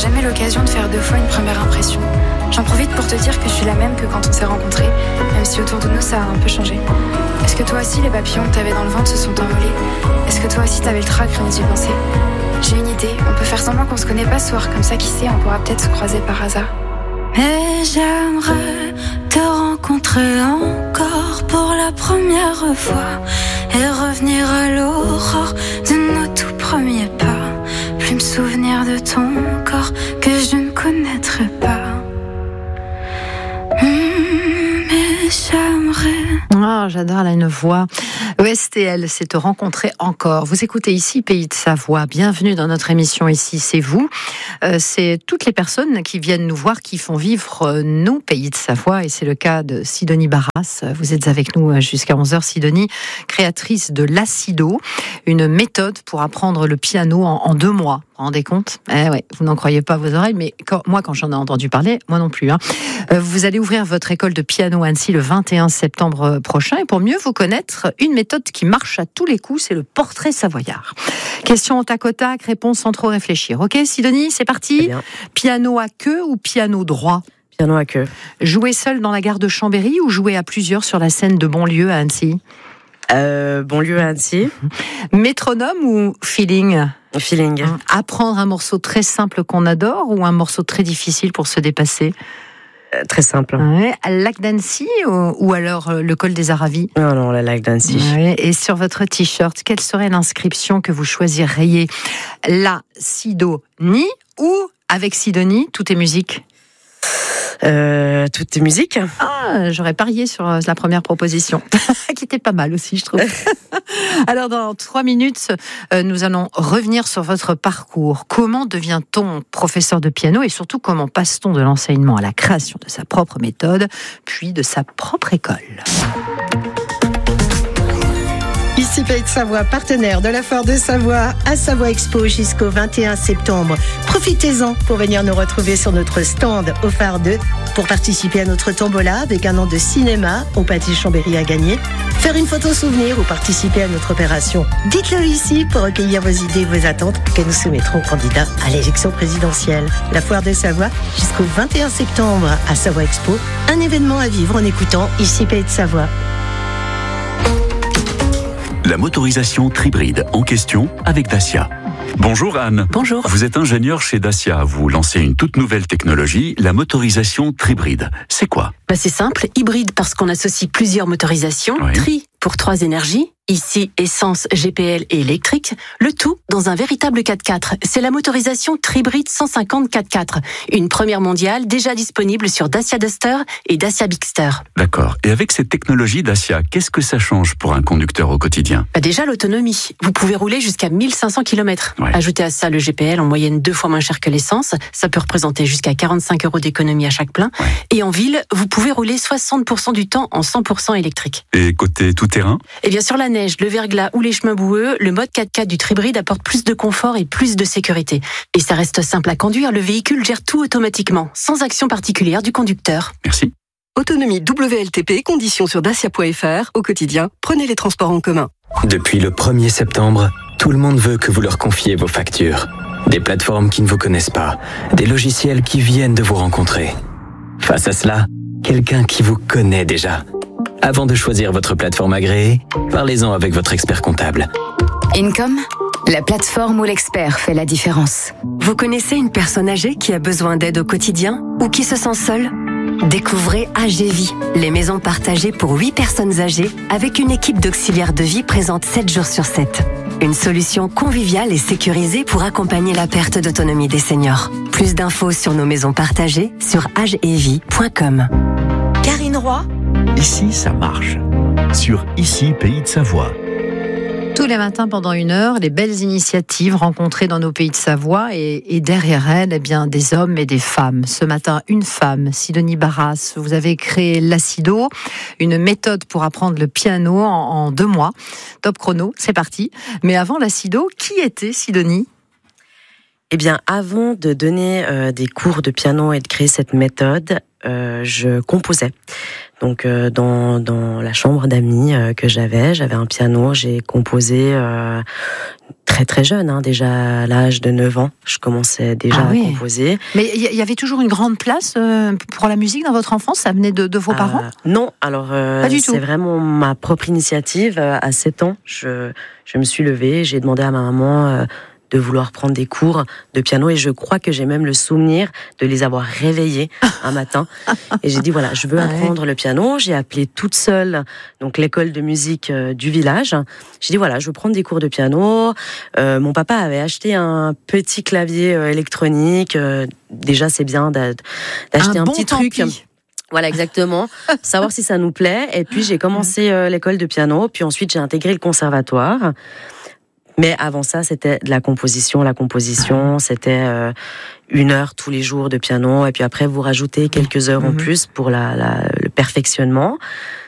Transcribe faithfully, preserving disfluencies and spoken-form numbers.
jamais l'occasion de faire deux fois une première impression. J'en profite pour te dire que je suis la même que quand on s'est rencontrés, même si autour de nous ça a un peu changé. Est-ce que toi aussi les papillons que t'avais dans le ventre se sont envolés? Est-ce que toi aussi t'avais le trac rien d'y penser? J'ai une idée, on peut faire semblant qu'on se connaît pas ce soir, comme ça qui sait, on pourra peut-être se croiser par hasard. Et j'aimerais te rencontrer encore pour la première fois et revenir à l'aurore de nos tout premiers pas. Plus me souvenir de ton corps que je ne connaîtrai pas. Mmh, mais j'aimerais. Ah, j'adore, elle a une voix. E S T L, c'est te rencontrer encore. Vous écoutez ici Pays de Savoie. Bienvenue dans notre émission Ici, c'est vous. Euh, c'est toutes les personnes qui viennent nous voir qui font vivre euh, nos Pays de Savoie. Et c'est le cas de Sidonie Barras. Vous êtes avec nous jusqu'à onze heures. Sidonie, créatrice de l'Acido, une méthode pour apprendre le piano en, en deux mois. Vous vous rendez compte? Eh ouais, vous n'en croyez pas vos oreilles, mais quand, moi, quand j'en ai entendu parler, moi non plus. Hein. Euh, vous allez ouvrir votre école de piano à Annecy le vingt et un septembre prochain. Et pour mieux vous connaître, une méthode qui marche à tous les coups, c'est le portrait savoyard. Question au tac au tac, réponse sans trop réfléchir. Ok, Sidonie, c'est parti. Piano à queue ou piano droit? Piano à queue. Jouer seul dans la gare de Chambéry ou jouer à plusieurs sur la scène de Bonlieu à Annecy? Euh, Bonlieu à Annecy. Métronome ou feeling? Feeling. Apprendre un morceau très simple qu'on adore ou un morceau très difficile pour se dépasser? Euh, très simple. Ouais. Lac d'Annecy ou, ou alors euh, le col des Aravis? Non, non, la Lac d'Annecy. Ouais. Et sur votre t-shirt, quelle serait l'inscription que vous choisiriez? La Sidonie ou avec Sidonie, tout est musique? Euh, toutes tes musiques. Ah, j'aurais parié sur la première proposition, qui était pas mal aussi, je trouve. Alors, dans trois minutes, euh, nous allons revenir sur votre parcours. Comment devient-on professeur de piano et surtout, comment passe-t-on de l'enseignement à la création de sa propre méthode, puis de sa propre école? Ici Pays de Savoie, partenaire de la Foire de Savoie à Savoie Expo jusqu'au vingt et un septembre. Profitez-en pour venir nous retrouver sur notre stand au Phare deux pour participer à notre tombola avec un an de cinéma au Pâté Chambéry à gagner, faire une photo souvenir ou participer à notre opération. Dites-le ici pour recueillir vos idées et vos attentes que nous soumettrons aux candidats à l'élection présidentielle. La Foire de Savoie jusqu'au vingt et un septembre à Savoie Expo, un événement à vivre en écoutant Ici Pays de Savoie. La motorisation Tribride en question avec Dacia. Bonjour Anne. Bonjour. Vous êtes ingénieure chez Dacia. Vous lancez une toute nouvelle technologie, la motorisation Tribride. C'est quoi? Bah c'est simple, hybride parce qu'on associe plusieurs motorisations, Oui. tri pour trois énergies, ici essence, G P L et électrique, le tout dans un véritable quatre-quatre. C'est la motorisation Tribride cent cinquante quatre-quatre, une première mondiale déjà disponible sur Dacia Duster et Dacia Bigster. D'accord. Et avec cette technologie Dacia, qu'est-ce que ça change pour un conducteur au quotidien? Bah déjà l'autonomie, vous pouvez rouler jusqu'à mille cinq cents kilomètres. Ouais. Ajoutez à ça le G P L en moyenne deux fois moins cher que l'essence, ça peut représenter jusqu'à quarante-cinq euros d'économie à chaque plein. Ouais. Et en ville, vous pouvez rouler soixante pour cent du temps en cent pour cent électrique. Et côté tout-terrain? Et bien sur la neige, le verglas ou les chemins boueux, le mode quatre-quatre du Tribride apporte plus de confort et plus de sécurité. Et ça reste simple à conduire, le véhicule gère tout automatiquement, sans action particulière du conducteur. Merci. Autonomie W L T P, conditions sur dacia point f r. Au quotidien, prenez les transports en commun. Depuis le premier septembre, tout le monde veut que vous leur confiez vos factures. Des plateformes qui ne vous connaissent pas, des logiciels qui viennent de vous rencontrer. Face à cela, quelqu'un qui vous connaît déjà. Avant de choisir votre plateforme agréée, parlez-en avec votre expert comptable. Income, la plateforme où l'expert fait la différence. Vous connaissez une personne âgée qui a besoin d'aide au quotidien ou qui se sent seule? Découvrez A G Vie, les maisons partagées pour huit personnes âgées avec une équipe d'auxiliaires de vie présente sept jours sur sept. Une solution conviviale et sécurisée pour accompagner la perte d'autonomie des seniors. Plus d'infos sur nos maisons partagées sur age et vie point com. Karine Roy. Ici, ça marche. Sur Ici, Pays de Savoie. Tous les matins pendant une heure, les belles initiatives rencontrées dans nos Pays de Savoie et, et derrière elles, eh bien, des hommes et des femmes. Ce matin, une femme, Sidonie Barras. Vous avez créé l'Acido, une méthode pour apprendre le piano en, en deux mois. Top chrono, c'est parti. Mais avant l'Acido, qui était Sidonie ? Eh bien, avant de donner euh, des cours de piano et de créer cette méthode, euh, je composais. Donc euh, dans dans la chambre d'amis euh, que j'avais, j'avais un piano. J'ai composé euh, très très jeune, hein, déjà à l'âge de neuf ans, je commençais déjà ah, à oui. composer. Mais il y avait toujours une grande place euh, pour la musique dans votre enfance? Ça venait de, de vos parents? euh, Non, alors euh, Pas du tout. C'est vraiment ma propre initiative. À sept ans, je je me suis levée, j'ai demandé à ma maman euh, de vouloir prendre des cours de piano et je crois que j'ai même le souvenir de les avoir réveillés un matin et j'ai dit voilà, je veux apprendre ouais. le piano. J'ai appelé toute seule donc l'école de musique euh, du village. J'ai dit voilà, je veux prendre des cours de piano. Euh, mon papa avait acheté un petit clavier euh, électronique. Euh, déjà c'est bien d'a- d'acheter un, un bon petit truc. Pis. Voilà, exactement. Savoir si ça nous plaît. Et puis j'ai commencé euh, l'école de piano. Puis ensuite j'ai intégré le conservatoire. Mais avant ça, c'était de la composition. La composition, c'était euh, une heure tous les jours de piano. Et puis après, vous rajoutez quelques heures mmh. en plus pour la, la, le perfectionnement.